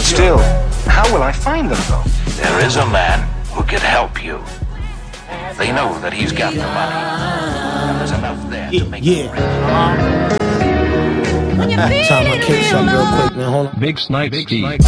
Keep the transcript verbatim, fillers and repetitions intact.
Still, how will I find them, though? There is a man who could help you. They know that he's got the money. And there's enough there yeah, to make yeah. it rich. Time my case up real quick, man. Hold on. Big Snipe, Big Snipe.